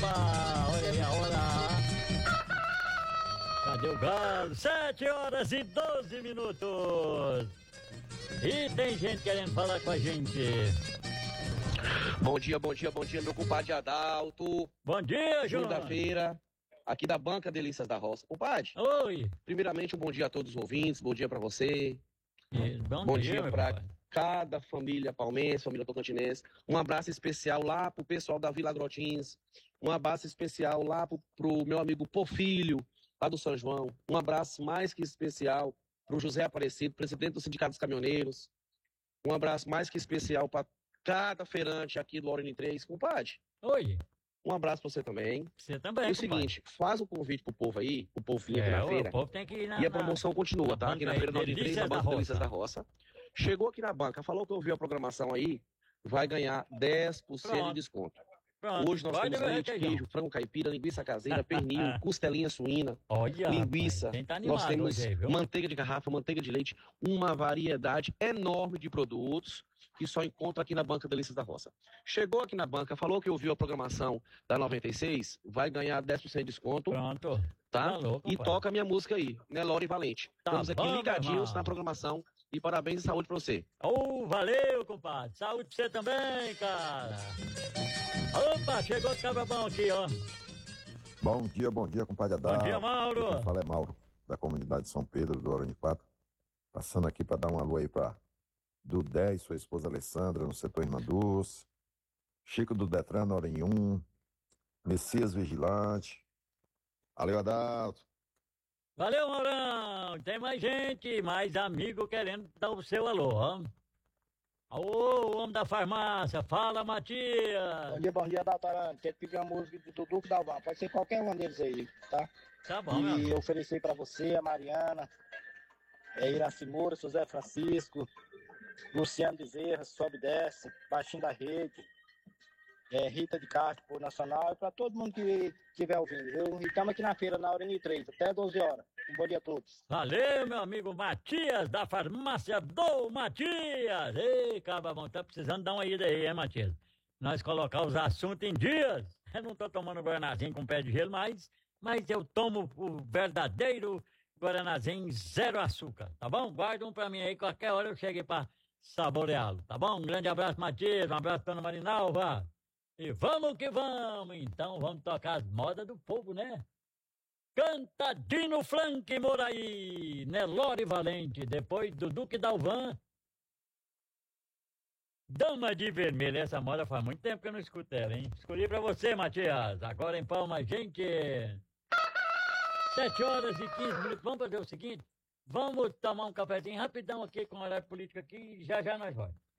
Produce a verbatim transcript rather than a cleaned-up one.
Olha aí a hora. Cadê o galo? Sete horas e doze minutos. E tem gente querendo falar com a gente. Bom dia, bom dia, bom dia, meu compadre Adalto. Bom dia, João. Segunda-feira, aqui da Banca Delícias da Roça. Compadre, Oi. primeiramente um bom dia a todos os ouvintes, bom dia pra você. E, bom, Bom dia, dia meu pra compadre. cada família palmense, família tocantinense. Um abraço especial lá pro pessoal da Vila Grotins. Um abraço especial lá pro, pro meu amigo Porfílio, lá do São João. Um abraço mais que especial pro José Aparecido, presidente do Sindicato dos Caminhoneiros. Um abraço mais que especial para cada feirante aqui do Lorena três. Compadre, Oi. um abraço pra você também. Você também, E o compadre. seguinte, faz o convite pro povo aí, o povo vir aqui É, na o feira. povo tem que ir na... E a promoção na- continua, tá? na Aqui na banca Feira aí, Nordem três, Delícias na da Banca Delícias da Roça. Roça. Chegou aqui na banca, falou que ouviu a programação aí, vai ganhar dez por cento de Pronto. desconto. Pronto. Hoje nós Guarda temos meu leite, requeijão. queijo, frango caipira, linguiça caseira, pernil, costelinha suína, Olha, linguiça. rapaz, quem tá Nós animado temos hoje aí, viu? manteiga de garrafa, manteiga de leite, uma variedade enorme de produtos que só encontra aqui na Banca Delícias da Roça. Chegou aqui na banca, falou que ouviu a programação da noventa e seis, vai ganhar dez por cento de desconto, Pronto. tá? Tá louco, E compadre. toca a minha música aí, né, Lore Valente. Tá Estamos aqui bom, meu ligadinhos irmão. na programação e parabéns e saúde pra você. Oh, valeu, compadre. Saúde pra você também, cara. Opa, chegou o cabra bom aqui, ó. Bom dia, bom dia, compadre Adalto. Bom dia, Mauro. Quem fala é Mauro, da comunidade de São Pedro, do Orani quatro. Passando aqui para dar um alô aí para Dudé e sua esposa Alessandra, no setor Irmã Dulce. Chico do Detran, na Orani um. Messias Vigilante. Valeu, Adalto. Valeu, Maurão. Tem mais gente, mais amigo querendo dar o seu alô, ó. Alô, homem da farmácia. Fala, Matias. Bom dia, bom dia, Daltarante. Quero pedir uma música do Dudu Dalvan. Pode ser qualquer um deles aí, tá? Tá bom, meu E amigo. oferecer pra você, a Mariana, é, Iraci Moura, José Francisco, Luciano Bezerra, Sobe e Desce, Baixinho da Rede, é, Rita de Castro, por Nacional, e pra todo mundo que estiver ouvindo, viu? E estamos aqui na feira, na Orani três, até doze horas. Um bom dia a todos. Valeu, meu amigo Matias, da farmácia do Matias. Ei, cabra bom, tá precisando dar uma ida aí, hein, Matias? Nós colocar os assuntos em dias. Eu não tô tomando guaranazinho com pé de gelo mais, mas eu tomo o verdadeiro guaranazinho zero açúcar, tá bom? Guarda um pra mim aí, qualquer hora eu cheguei pra saboreá-lo, tá bom? Um grande abraço, Matias, um abraço, Dona Marinalva. E vamos que vamos, então vamos tocar as modas do povo, né? Cantadino Frank Moraí, Nelore Valente, depois do Duque Dalvan. Dama de Vermelho, essa moda faz muito tempo que eu não escuto ela, hein? Escolhi pra você, Matias, agora em Palma, gente. Sete horas e quinze minutos, vamos fazer o seguinte, vamos tomar um cafezinho rapidão aqui com o horário político aqui e já já nós vamos.